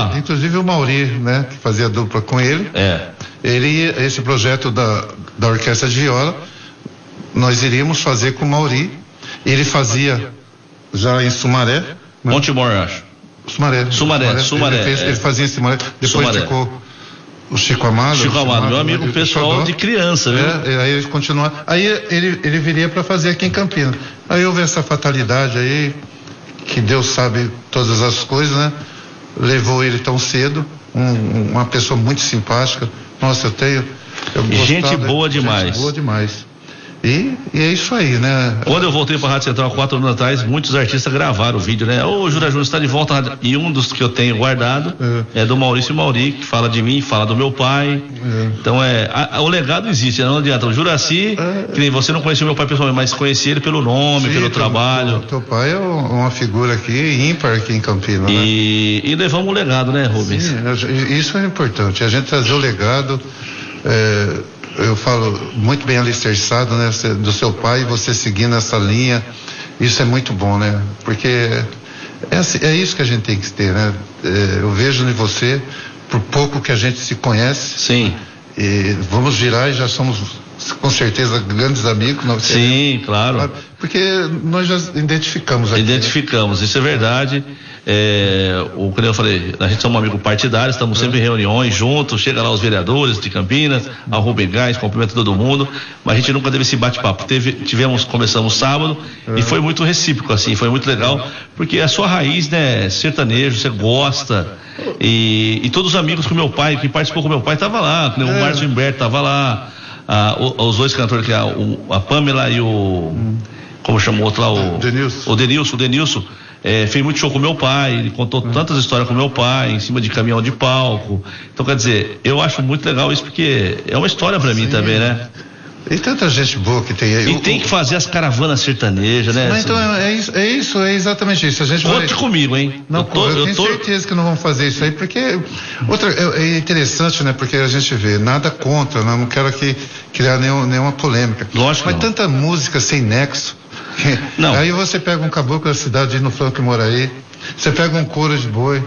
Inclusive o Mauri, né, que fazia dupla com ele. Esse projeto da orquestra de viola, nós iríamos fazer com o Mauri. Ele fazia já em Sumaré. Montemor, eu acho. Sumaré. Ele fazia em Sumaré. Depois ficou o Chico Amado. Meu amigo pessoal de criança, viu? Aí ele continua. Aí ele viria para fazer aqui em Campinas. Aí houve essa fatalidade aí, que Deus sabe todas as coisas, né? Levou ele tão cedo. Uma pessoa muito simpática. Nossa, eu gente boa demais. Gente boa demais. E é isso aí, né? Quando eu voltei para a Rádio Central 4 anos atrás, muitos artistas gravaram o vídeo, né? Ô, Jura Júnior está de volta na rádio. E um dos que eu tenho guardado é do Maurício Mauri, que fala de mim, fala do meu pai. Então o legado existe, não adianta. O Juraci, que nem você não conhecia meu pai pessoalmente, mas conhecia ele pelo nome, pelo trabalho. Teu pai é uma figura aqui, ímpar aqui em Campinas, né? E levamos o legado, né, Rubens? Sim, isso é importante, a gente trazer o legado. Eu falo muito bem alicerçado, né, do seu pai, você seguindo essa linha, isso é muito bom, né? Porque é isso que a gente tem que ter, né? Eu vejo em você, por pouco que a gente se conhece. Sim. E vamos virar e já somos, com certeza, grandes amigos. Sim, claro. Porque nós já identificamos aqui. Identificamos, né? Isso é verdade. Como eu falei, a gente é um amigo partidário, estamos sempre em reuniões juntos, chega lá os vereadores de Campinas, a Rubem Gás, cumprimenta todo mundo, mas a gente nunca teve esse bate-papo. Começamos sábado e foi muito recíproco, assim, foi muito legal, porque a sua raiz, né, sertanejo, você gosta, e todos os amigos com meu pai, que participou com meu pai, tava lá, o Márcio Humberto tava lá, os dois cantores, que a Pamela e o, como chamou o outro lá, o Denilson. Fez muito show com meu pai, ele contou tantas histórias com meu pai, em cima de caminhão de palco. Então, quer dizer, eu acho muito legal isso, porque é uma história pra mim também, né? E tanta gente boa que tem aí. E tem que fazer as caravanas sertanejas, né? Mas então é exatamente isso. A gente Conte comigo, hein? Não, eu tenho certeza que não vamos fazer isso aí, porque é interessante, né? Porque a gente vê, nada contra, não quero aqui criar nenhuma polêmica. Lógico. Mas tanta música sem nexo. Não. Aí você pega um caboclo da cidade no Franco Moraí, você pega um couro de boi,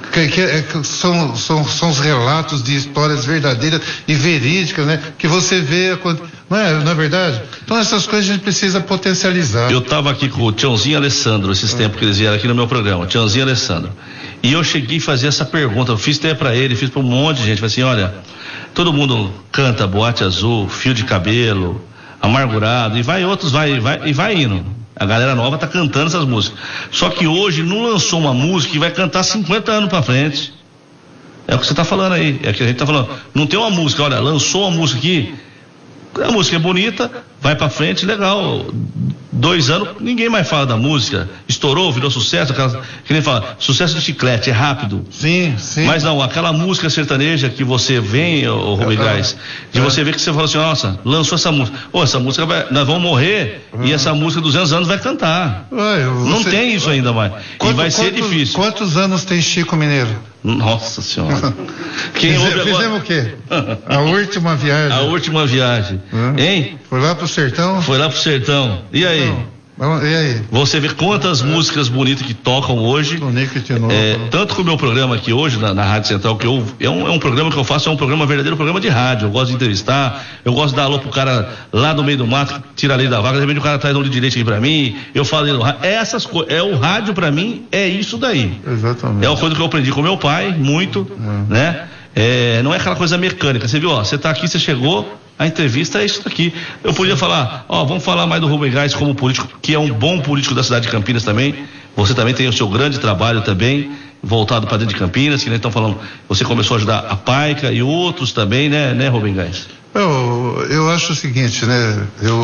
são os relatos de histórias verdadeiras e verídicas, né? Que você vê, não é verdade? Então essas coisas a gente precisa potencializar. Eu estava aqui com o Tiãozinho Alessandro esses tempos que eles vieram aqui no meu programa, Tiãozinho Alessandro, e eu cheguei a fazer essa pergunta, eu fiz até para ele, fiz para um monte de gente, falei assim, olha, todo mundo canta Boate Azul, Fio de Cabelo, Amargurado, e vai indo. A galera nova tá cantando essas músicas. Só que hoje não lançou uma música que vai cantar 50 anos pra frente. É o que você tá falando aí. É o que a gente tá falando. Não tem uma música, olha, lançou uma música aqui, a música é bonita, vai pra frente, legal. 2 anos, ninguém mais fala da música. Estourou, virou sucesso, que nem fala, sucesso de chiclete, é rápido. Sim. Mas não, aquela música sertaneja que você vem, o Rubem Gás, de você ver que você fala assim, nossa, lançou essa música. Essa música nós vamos morrer e essa música 200 anos vai cantar. Não tem isso ainda mais. E vai ser difícil. Quantos anos tem Chico Mineiro? Nossa Senhora. Fizemos o quê? A última viagem. A última viagem. Hein? Foi lá pro sertão? Foi lá pro sertão. E aí? E aí? Você vê quantas músicas bonitas que tocam hoje. Tanto que o meu programa aqui hoje, na Rádio Central, que é um programa que eu faço, é um verdadeiro programa de rádio. Eu gosto de entrevistar, eu gosto de dar alô pro cara lá no meio do mato, que tira a lei da vaga, de repente o cara traz um de leite aqui pra mim, eu falo no rádio. Essas coisas, o rádio pra mim é isso daí. Exatamente. É uma coisa que eu aprendi com meu pai, muito, né? Não é aquela coisa mecânica. Você viu, você tá aqui, você chegou. A entrevista é isso daqui. Eu podia falar, vamos falar mais do Rubem Gás como político, que é um bom político da cidade de Campinas também. Você também tem o seu grande trabalho também, voltado para dentro de Campinas, que nem estão falando, você começou a ajudar a Paica e outros também, né, Rubem Gás? Eu acho o seguinte, né,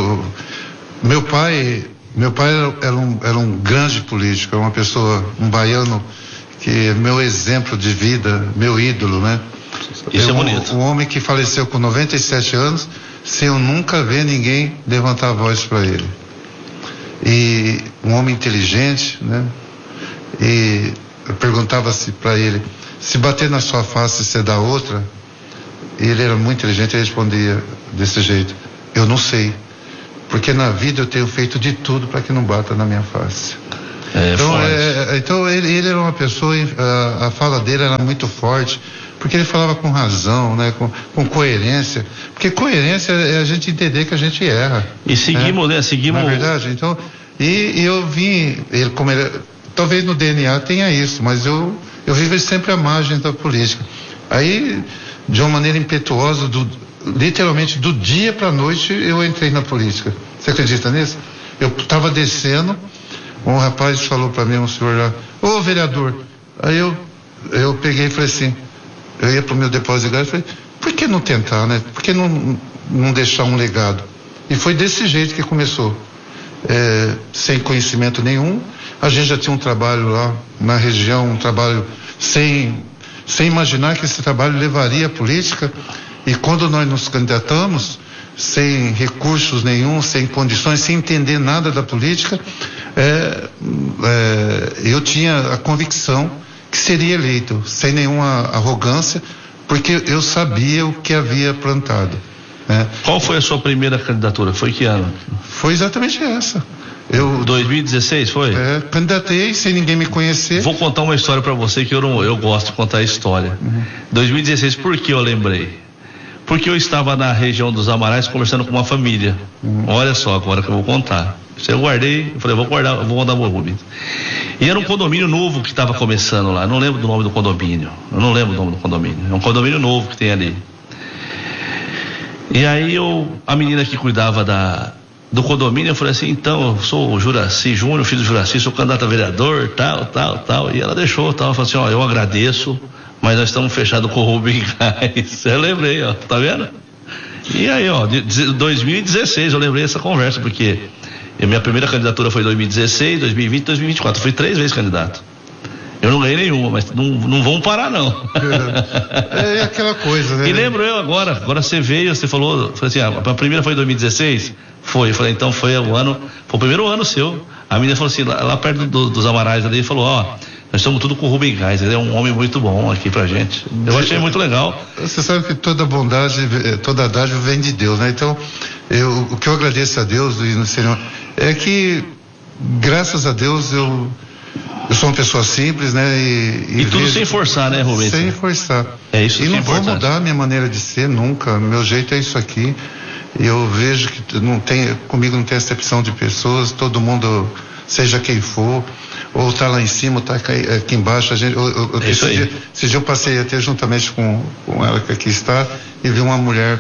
meu pai era um grande político, era uma pessoa, um baiano, que é meu exemplo de vida, meu ídolo, né? Isso é bonito. Um homem que faleceu com 97 anos, sem eu nunca ver ninguém levantar a voz para ele. E um homem inteligente, né? E eu perguntava-se para ele, se bater na sua face você dá outra? E ele era muito inteligente e respondia desse jeito, eu não sei, porque na vida eu tenho feito de tudo para que não bata na minha face. Então ele era uma pessoa, a fala dele era muito forte, porque ele falava com razão, né, com coerência, porque coerência é a gente entender que a gente erra. E seguimos, né? Seguimos. Na verdade, então, e eu vi, talvez no DNA tenha isso, mas eu vivo sempre à margem da política. Aí, de uma maneira impetuosa, literalmente do dia para a noite, eu entrei na política. Você acredita nisso? Eu estava descendo, um rapaz falou para mim, um senhor lá, ô vereador, aí eu peguei e falei assim, eu ia para o meu depósito de gás e falei, por que não tentar, né? Por que não deixar um legado? E foi desse jeito que começou, sem conhecimento nenhum. A gente já tinha um trabalho lá na região, um trabalho sem imaginar que esse trabalho levaria à política. E quando nós nos candidatamos, sem recursos nenhum, sem condições, sem entender nada da política, eu tinha a convicção que seria eleito, sem nenhuma arrogância, porque eu sabia o que havia plantado. Né? Qual foi a sua primeira candidatura? Foi que ano? Foi exatamente essa. 2016 foi? Candidatei sem ninguém me conhecer. Vou contar uma história para você que eu gosto de contar a história. 2016, por que eu lembrei? Porque eu estava na região dos Amarais conversando com uma família. Olha só agora que eu vou contar. Eu guardei, eu falei, vou mandar pro Rubens. E era um condomínio novo que estava começando lá. Eu não lembro do nome do condomínio. É um condomínio novo que tem ali. E aí a menina que cuidava do condomínio, eu falei assim, então, eu sou o Juraci Júnior, filho do Juraci, sou candidato a vereador, tal. E ela deixou, tal. Ela falou assim, eu agradeço, mas nós estamos fechados com o Rubens Gás. Eu lembrei, tá vendo? E aí, de 2016 eu lembrei essa conversa, porque minha primeira candidatura foi 2016, 2020, 2024. Eu fui 3 vezes candidato. Eu não ganhei nenhuma, mas não vão parar, não. É aquela coisa, né? E lembro eu agora você veio, você falou assim, a primeira foi em 2016? Foi. Eu falei, então foi o primeiro ano seu. A menina falou assim, lá perto dos Amarais ali, falou, nós estamos tudo com o Rubens Gás, ele é um homem muito bom aqui pra gente. Eu achei muito legal. Você sabe que toda bondade, toda dádiva vem de Deus, né? Então, o que eu agradeço a Deus e no Senhor é que, graças a Deus, eu sou uma pessoa simples, né? E tudo sem forçar, né, Rubens? Sem forçar. É isso. E não vou mudar a minha maneira de ser nunca. Meu jeito é isso aqui. E eu vejo que comigo não tem acepção de pessoas. Todo mundo, seja quem for, ou tá lá em cima, ou tá aqui embaixo. Esse dia eu passei até juntamente com ela que aqui está e vi uma mulher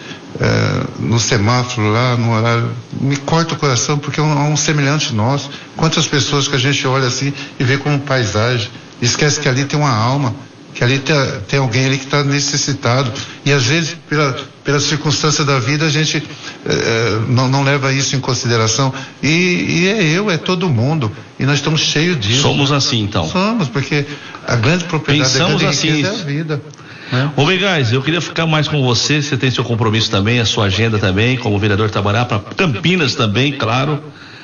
no semáforo lá, no horário, me corta o coração, porque é um semelhante nosso. Quantas pessoas que a gente olha assim e vê como paisagem, esquece que ali tem uma alma, que ali tem alguém ali que está necessitado, e às vezes pela circunstância da vida a gente não leva isso em consideração, e é todo mundo, e nós estamos cheios disso. Somos assim, então. Somos, porque a grande propriedade da riqueza é a vida. Rubens Gás, eu queria ficar mais com você tem seu compromisso também, a sua agenda também, como vereador trabalhar para Campinas também, claro,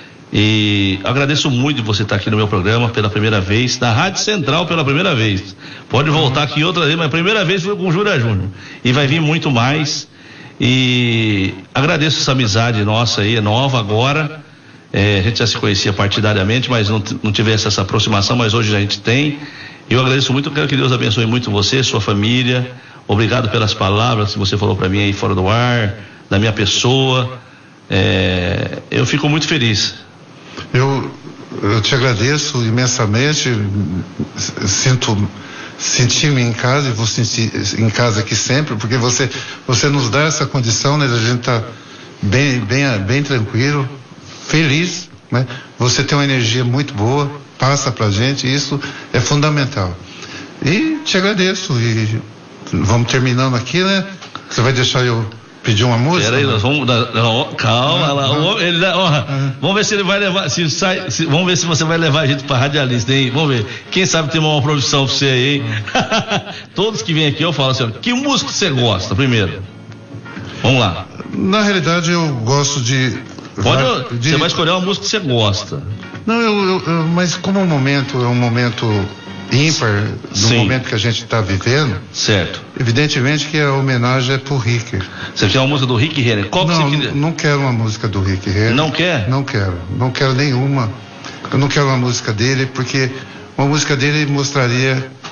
e agradeço muito de você estar aqui no meu programa pela primeira vez, na Rádio Central pela primeira vez, pode voltar aqui outra vez, mas a primeira vez foi com o Jura Júnior, e vai vir muito mais, e agradeço essa amizade nossa aí, nova agora, a gente já se conhecia partidariamente, mas não tivesse essa aproximação, mas hoje a gente tem. Eu agradeço muito, quero que Deus abençoe muito você, sua família. Obrigado pelas palavras que você falou para mim aí fora do ar, da minha pessoa. Eu fico muito feliz. Eu te agradeço imensamente. Senti-me em casa e vou sentir em casa aqui sempre, porque você nos dá essa condição, né? A gente tá bem tranquilo, feliz, né? Você tem uma energia muito boa, passa pra gente, isso é fundamental. E te agradeço, e vamos terminando aqui, né? Você vai deixar eu pedir uma música? Peraí, nós vamos calma lá, vamos ver se ele vai levar, vamos ver se você vai levar a gente pra radialista, hein? Vamos ver, quem sabe tem uma profissão pra você aí, hein? Todos que vêm aqui eu falo assim, que música você gosta primeiro? Vamos lá. Na realidade eu gosto de... Você vai escolher uma música que você gosta. Não, mas como o momento é um momento ímpar do momento que a gente está vivendo, certo? Evidentemente que a homenagem é pro Rick. Você quer uma música do Rick Renner? Qual que você quer? Não quero uma música do Rick Renner. Não quer? Não quero nenhuma. Eu não quero uma música dele, porque uma música dele mostraria